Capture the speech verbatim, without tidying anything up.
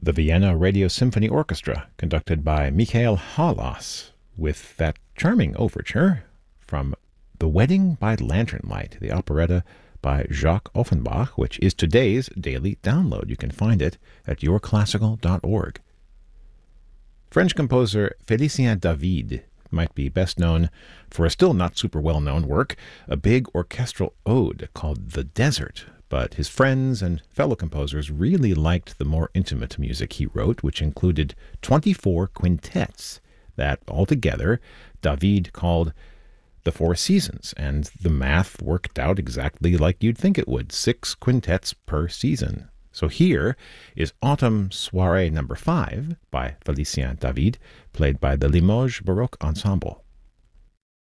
the Vienna Radio Symphony Orchestra, conducted by Michael Halas, with that charming overture from The Wedding by Lanternlight, the operetta by Jacques Offenbach, which is today's daily download. You can find it at your classical dot org. French composer Félicien David might be best known for a still not super well-known work, a big orchestral ode called The Desert, but his friends and fellow composers really liked the more intimate music he wrote, which included twenty-four quintets that altogether David called The Four Seasons, and the math worked out exactly like you'd think it would, six quintets per season. So here is Autumn Soirée number five by Félicien David, played by the Limoges Baroque Ensemble.